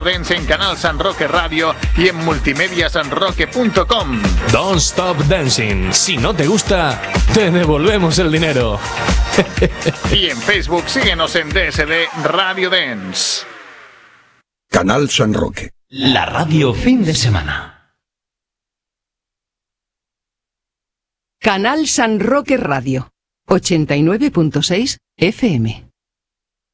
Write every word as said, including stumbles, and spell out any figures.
Dance en Canal San Roque Radio y en multimedia san roque punto com. Don't Stop Dancing. Si no te gusta, te devolvemos el dinero. Y en Facebook síguenos en D S D Radio Dance. Canal San Roque. La radio fin de semana. Canal San Roque Radio, ochenta y nueve punto seis F M.